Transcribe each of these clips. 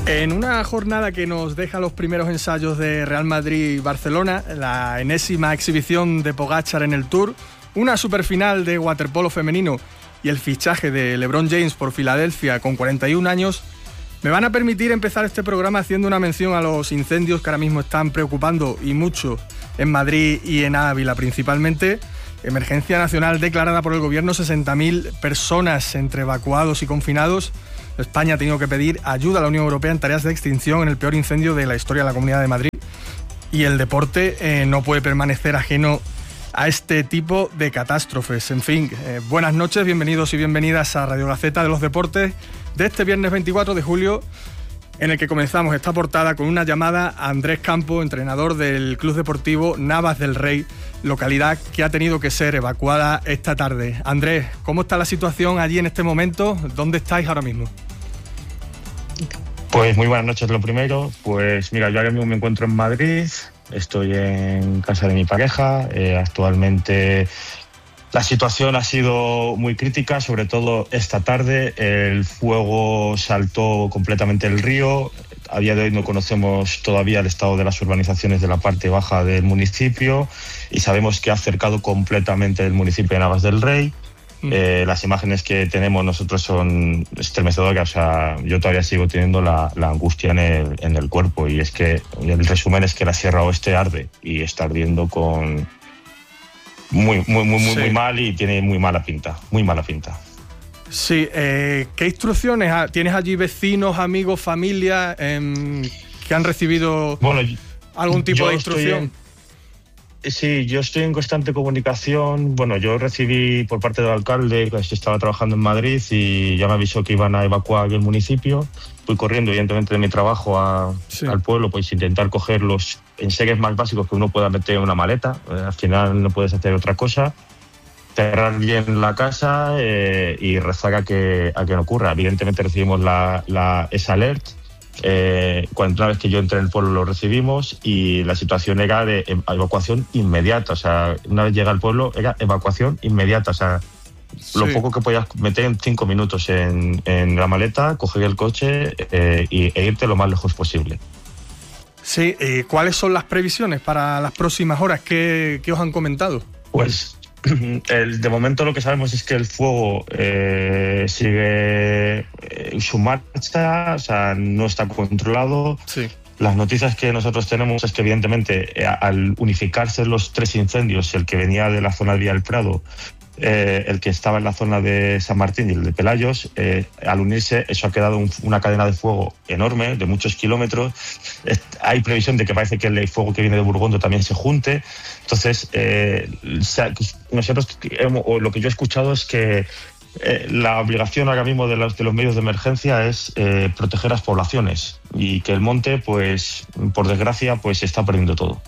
En una jornada que nos deja los primeros ensayos de Real Madrid y Barcelona, la enésima exhibición de Pogačar en el Tour, una superfinal de waterpolo femenino y el fichaje de LeBron James por Filadelfia con 41 años, me van a permitir empezar este programa haciendo una mención a los incendios que ahora mismo están preocupando y mucho en Madrid y en Ávila principalmente. Emergencia nacional declarada por el gobierno, 60.000 personas entre evacuados y confinados. España ha tenido que pedir ayuda a la Unión Europea en tareas de extinción en el peor incendio de la historia de la Comunidad de Madrid. Y el deporte no puede permanecer ajeno a este tipo de catástrofes. En fin, buenas noches, bienvenidos y bienvenidas a Radio Gaceta de los Deportes de este viernes 24 de julio, en el que comenzamos esta portada con una llamada a Andrés Campo, entrenador del Club Deportivo Navas del Rey, localidad que ha tenido que ser evacuada esta tarde. Andrés, ¿cómo está la situación allí en este momento? ¿Dónde estáis ahora mismo? Pues muy buenas noches, lo primero. Pues mira, yo ahora mismo me encuentro en Madrid, estoy en casa de mi pareja. Actualmente la situación ha sido muy crítica, sobre todo esta tarde. El fuego saltó completamente el río. A día de hoy no conocemos todavía el estado de las urbanizaciones de la parte baja del municipio y sabemos que ha cercado completamente el municipio de Navas del Rey. Las imágenes que tenemos nosotros son estremecedoras. O sea, yo todavía sigo teniendo la angustia en el cuerpo, y es que el resumen es que la Sierra Oeste arde y está ardiendo con muy mal, y tiene muy mala pinta. Sí, ¿qué instrucciones tienes allí? ¿Vecinos, amigos, familia que han recibido algún tipo de instrucción? Sí, yo estoy en constante comunicación. Bueno, yo recibí por parte del alcalde, que estaba trabajando en Madrid, y ya me avisó que iban a evacuar el municipio. Fui corriendo, evidentemente, de mi trabajo al pueblo, pues intentar coger los enseres más básicos que uno pueda meter en una maleta. Al final no puedes hacer otra cosa. Cerrar bien la casa y rezar a que no ocurra. Evidentemente recibimos esa alert. Una vez que yo entré en el pueblo lo recibimos, y la situación era de evacuación inmediata. O sea, una vez llega al pueblo era evacuación inmediata. O sea, lo poco que podías meter en 5 minutos en la maleta, coger el coche e irte lo más lejos posible. Sí, ¿cuáles son las previsiones para las próximas horas? ¿Qué os han comentado? Pues de momento lo que sabemos es que el fuego sigue su marcha, o sea, no está controlado. Sí. Las noticias que nosotros tenemos es que, evidentemente, al unificarse los 3 incendios, el que venía de la zona de Villa del Prado, el que estaba en la zona de San Martín y el de Pelayos, al unirse, eso ha quedado una cadena de fuego enorme, de muchos kilómetros. Hay previsión de que parece que el fuego que viene de Burgondo también se junte. Entonces, nosotros, lo que yo he escuchado es que la obligación ahora mismo de los medios de emergencia es proteger las poblaciones, y que el monte, pues, por desgracia, pues se está perdiendo todo.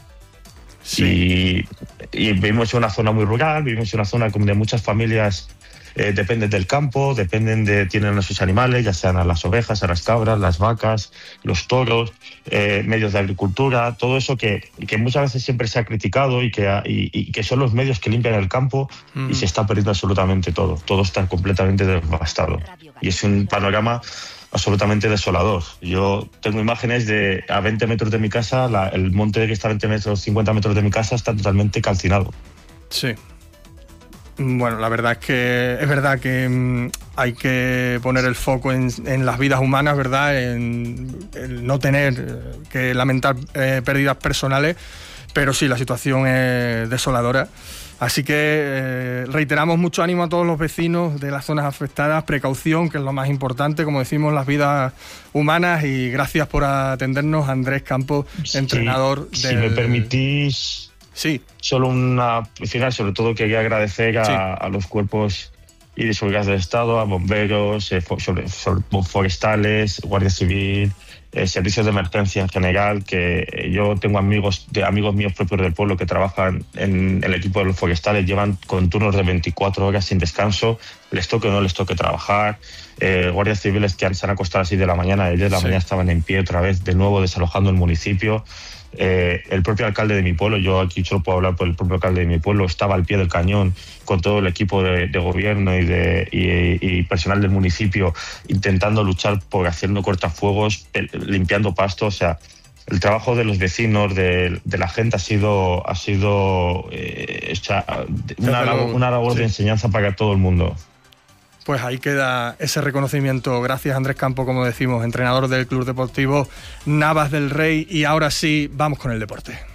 Sí. Y vivimos en una zona muy rural, vivimos en una zona donde muchas familias dependen del campo, tienen a sus animales, ya sean a las ovejas, a las cabras, las vacas, los toros, medios de agricultura, todo eso que muchas veces siempre se ha criticado, y que son los medios que limpian el campo, y se está perdiendo absolutamente todo está completamente devastado, y es un panorama absolutamente desolador. Yo tengo imágenes de a 20 metros de mi casa, el monte que está a 20 metros, 50 metros de mi casa está totalmente calcinado. Sí. Bueno, la verdad es verdad que hay que poner el foco en las vidas humanas, ¿verdad? En no tener que lamentar pérdidas personales, pero sí, la situación es desoladora. Así que reiteramos mucho ánimo a todos los vecinos de las zonas afectadas, precaución, que es lo más importante, como decimos, las vidas humanas, y gracias por atendernos, Andrés Campos, entrenador del... Si me permitís, sí, solo una final, sobre todo quería agradecer a los cuerpos y de seguridad del Estado, a bomberos, forestales, Guardia Civil, servicios de emergencia en general, que yo tengo amigos míos propios del pueblo que trabajan en el equipo de los forestales, llevan con turnos de 24 horas sin descanso, les toque o no les toque trabajar. Guardias civiles que se han acostado a las 6 de la mañana, ayer de la mañana estaban en pie otra vez, de nuevo desalojando el municipio. El propio alcalde de mi pueblo, yo aquí solo puedo hablar por el propio alcalde de mi pueblo, estaba al pie del cañón con todo el equipo de gobierno y personal del municipio intentando luchar por haciendo cortafuegos, limpiando pastos. O sea, el trabajo de los vecinos, de la gente ha sido una labor de enseñanza para todo el mundo. Pues ahí queda ese reconocimiento. Gracias, Andrés Campo, como decimos, entrenador del Club Deportivo Navas del Rey. Y ahora sí, vamos con el deporte.